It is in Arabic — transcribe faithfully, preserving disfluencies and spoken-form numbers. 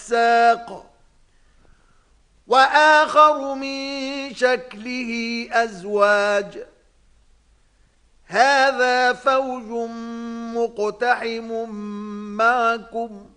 الساق وآخر من شكله أزواج هذا فوج مقتحم معكم